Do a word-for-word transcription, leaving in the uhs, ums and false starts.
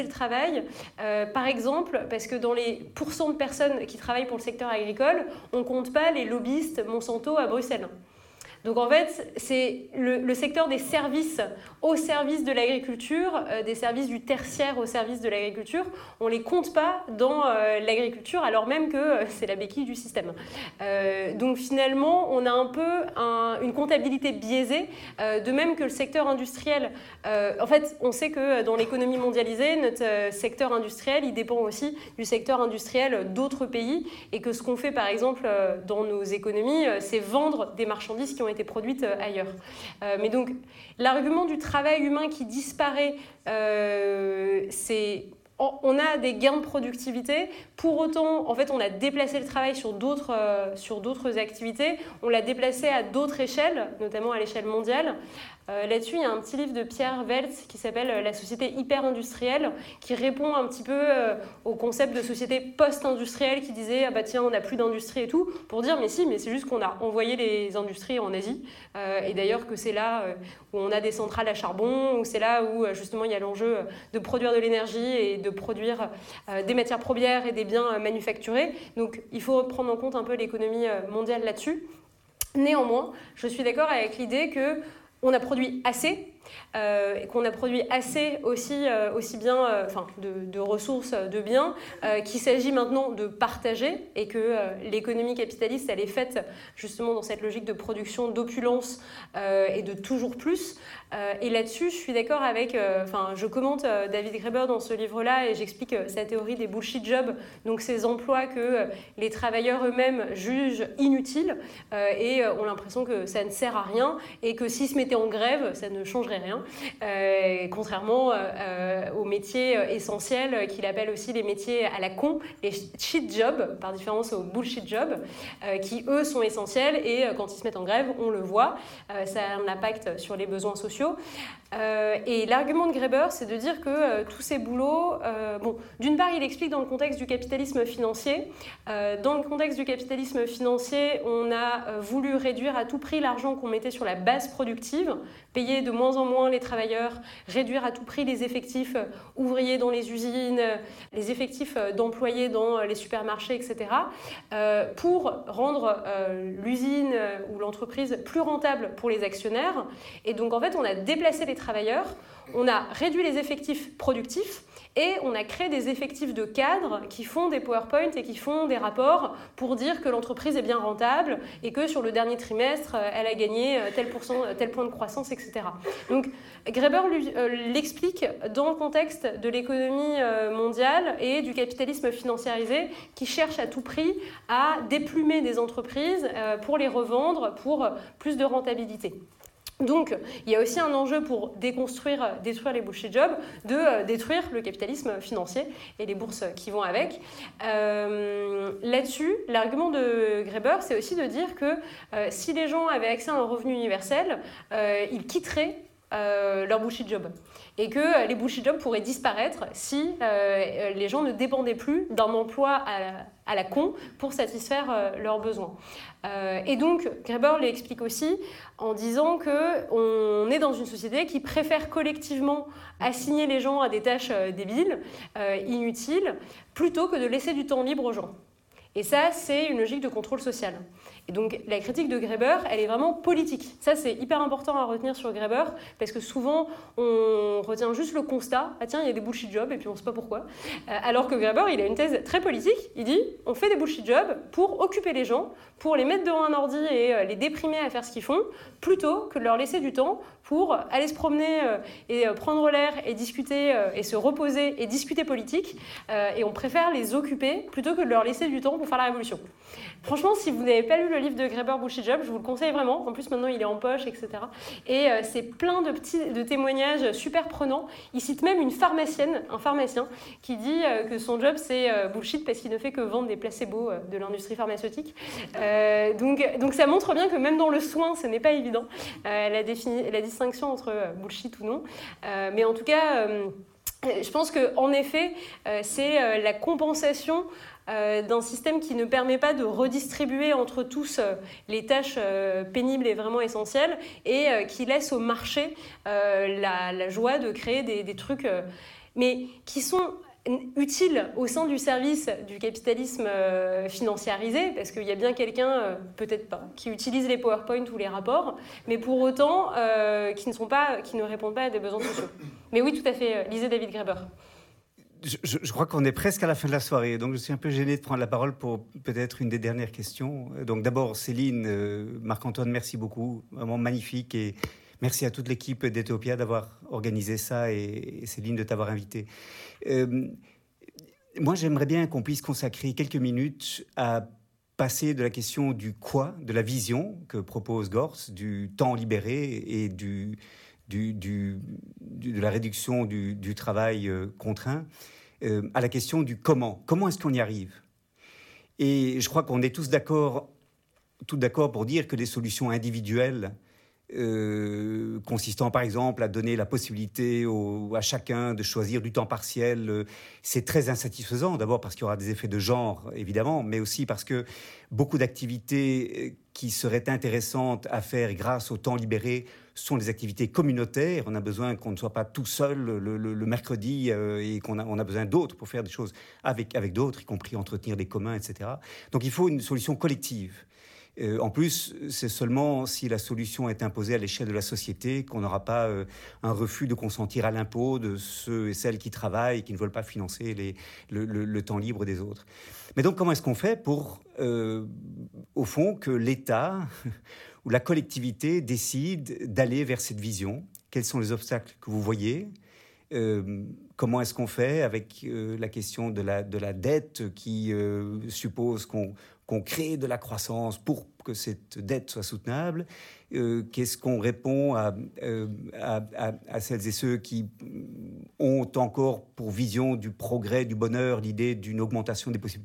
le travail, euh, par exemple, parce que dans les pourcents de personnes qui travaillent pour le secteur agricole, on ne compte pas les lobbyistes Monsanto à Bruxelles. Donc en fait, c'est le, le secteur des services au service de l'agriculture, euh, des services du tertiaire au service de l'agriculture. On ne les compte pas dans euh, l'agriculture, alors même que euh, c'est la béquille du système. Euh, donc finalement, on a un peu un, une comptabilité biaisée, euh, de même que le secteur industriel. Euh, en fait, on sait que dans l'économie mondialisée, notre euh, secteur industriel, il dépend aussi du secteur industriel d'autres pays, et que ce qu'on fait par exemple euh, dans nos économies, euh, c'est vendre des marchandises qui ont été produites ailleurs. Euh, mais donc, l'argument du travail humain qui disparaît, euh, c'est... On a des gains de productivité. Pour autant, en fait, on a déplacé le travail sur d'autres, euh, sur d'autres activités. On l'a déplacé à d'autres échelles, notamment à l'échelle mondiale. Euh, là-dessus, il y a un petit livre de Pierre Weltz qui s'appelle « La société hyper-industrielle » qui répond un petit peu euh, au concept de société post-industrielle qui disait « Ah bah tiens, on n'a plus d'industrie et tout », pour dire « Mais si, mais c'est juste qu'on a envoyé les industries en Asie. Euh, » Et d'ailleurs que c'est là euh, où on a des centrales à charbon, où c'est là où justement il y a l'enjeu de produire de l'énergie et de produire euh, des matières premières et des biens euh, manufacturés. Donc il faut prendre en compte un peu l'économie euh, mondiale là-dessus. Néanmoins, je suis d'accord avec l'idée que on a produit assez, euh, et qu'on a produit assez aussi, euh, aussi bien euh, enfin, de, de ressources, de biens, euh, qu'il s'agit maintenant de partager, et que euh, l'économie capitaliste, elle est faite justement dans cette logique de production, d'opulence euh, et de toujours plus. Euh, et là-dessus, je suis d'accord avec... Euh, enfin, je commente euh, David Graeber dans ce livre-là, et j'explique euh, sa théorie des bullshit jobs, donc ces emplois que euh, les travailleurs eux-mêmes jugent inutiles euh, et euh, ont l'impression que ça ne sert à rien, et que s'ils se mettaient en grève, ça ne changerait rien, euh, contrairement euh, aux métiers essentiels qu'il appelle aussi les métiers à la con, les shit jobs, par différence aux bullshit jobs, euh, qui eux sont essentiels, et euh, quand ils se mettent en grève, on le voit, euh, ça a un impact sur les besoins sociaux. Euh, et l'argument de Graeber, c'est de dire que euh, tous ces boulots, euh, bon, d'une part, il explique dans le contexte du capitalisme financier. Euh, dans le contexte du capitalisme financier, on a euh, voulu réduire à tout prix l'argent qu'on mettait sur la base productive, payer de moins en moins les travailleurs, réduire à tout prix les effectifs euh, ouvriers dans les usines, euh, les effectifs euh, d'employés dans euh, les supermarchés, et cetera, euh, pour rendre euh, l'usine euh, ou l'entreprise plus rentable pour les actionnaires. Et donc, en fait, on a déplacé les travailleurs, on a réduit les effectifs productifs, et on a créé des effectifs de cadres qui font des PowerPoint et qui font des rapports pour dire que l'entreprise est bien rentable et que sur le dernier trimestre, elle a gagné tel, pourcent, tel point de croissance, et cetera. Donc, Graeber l'explique dans le contexte de l'économie mondiale et du capitalisme financiarisé qui cherche à tout prix à déplumer des entreprises pour les revendre pour plus de rentabilité. Donc, il y a aussi un enjeu pour déconstruire, détruire les bullshit jobs, de euh, détruire le capitalisme financier et les bourses qui vont avec. Euh, là-dessus, l'argument de Graeber, c'est aussi de dire que euh, si les gens avaient accès à un revenu universel, euh, ils quitteraient euh, leur bullshit job. Et que les bullshit jobs pourraient disparaître si euh, les gens ne dépendaient plus d'un emploi à la, à la con pour satisfaire euh, leurs besoins. Euh, et donc, Graeber l'explique aussi en disant qu'on est dans une société qui préfère collectivement assigner les gens à des tâches euh, débiles, euh, inutiles, plutôt que de laisser du temps libre aux gens. Et ça, c'est une logique de contrôle social. Et donc, la critique de Graeber, elle est vraiment politique. Ça, c'est hyper important à retenir sur Graeber, parce que souvent, on retient juste le constat, ah tiens, il y a des bullshit jobs, et puis on ne sait pas pourquoi. Euh, alors que Graeber, il a une thèse très politique. Il dit, on fait des bullshit jobs pour occuper les gens, pour les mettre devant un ordi et euh, les déprimer à faire ce qu'ils font, plutôt que de leur laisser du temps pour aller se promener euh, et euh, prendre l'air et discuter, euh, et se reposer et discuter politique. Euh, et on préfère les occuper plutôt que de leur laisser du temps pour faire la révolution. Franchement, si vous n'avez pas lu le livre de Graeber, Bullshit Job, je vous le conseille vraiment. En plus, maintenant, il est en poche, et cetera. Et euh, c'est plein de petits de témoignages super prenants. Il cite même une pharmacienne, un pharmacien, qui dit euh, que son job, c'est euh, bullshit parce qu'il ne fait que vendre des placebos euh, de l'industrie pharmaceutique. Euh, donc, donc, ça montre bien que même dans le soin, ce n'est pas évident, euh, la, défini- la distinction entre euh, bullshit ou non. Euh, mais en tout cas, euh, je pense qu'en effet, euh, c'est euh, la compensation Euh, d'un système qui ne permet pas de redistribuer entre tous euh, les tâches euh, pénibles et vraiment essentielles, et euh, qui laisse au marché euh, la, la joie de créer des, des trucs euh, mais qui sont utiles au sein du service du capitalisme euh, financiarisé, parce qu'il y a bien quelqu'un, euh, peut-être pas, qui utilise les PowerPoint ou les rapports, mais pour autant euh, qui ne sont pas, qui ne répondent pas à des besoins sociaux. Mais oui, tout à fait. Lisez David Graeber. Je, je, je crois qu'on est presque à la fin de la soirée, donc je suis un peu gêné de prendre la parole pour peut-être une des dernières questions. Donc d'abord, Céline, euh, Marc-Antoine, merci beaucoup, vraiment magnifique, et merci à toute l'équipe d'Ethopia d'avoir organisé ça, et, et Céline de t'avoir invité. Euh, moi, j'aimerais bien qu'on puisse consacrer quelques minutes à passer de la question du quoi, de la vision que propose Gors, du temps libéré et du... Du, du, du, de la réduction du, du travail euh, contraint, euh, à la question du comment. Comment est-ce qu'on y arrive ? Et je crois qu'on est tous d'accord, tous d'accord pour dire que les solutions individuelles, euh, consistant par exemple à donner la possibilité au, à chacun de choisir du temps partiel, euh, c'est très insatisfaisant. D'abord parce qu'il y aura des effets de genre, évidemment, mais aussi parce que beaucoup d'activités qui seraient intéressantes à faire grâce au temps libéré sont des activités communautaires. On a besoin qu'on ne soit pas tout seul le, le, le mercredi euh, et qu'on a, on a besoin d'autres pour faire des choses avec, avec d'autres, y compris entretenir des communs, et cetera. Donc il faut une solution collective. Euh, en plus, c'est seulement si la solution est imposée à l'échelle de la société qu'on n'aura pas euh, un refus de consentir à l'impôt de ceux et celles qui travaillent et qui ne veulent pas financer les, le, le, le temps libre des autres. Mais donc, comment est-ce qu'on fait pour, euh, au fond, que l'État ou la collectivité décide d'aller vers cette vision ? Quels sont les obstacles que vous voyez ? Euh, comment est-ce qu'on fait avec euh, la question de la, de la dette qui euh, suppose qu'on, qu'on crée de la croissance pour que cette dette soit soutenable ? euh, Qu'est-ce qu'on répond à, euh, à, à, à celles et ceux qui ont encore pour vision du progrès, du bonheur, l'idée d'une augmentation des possibilités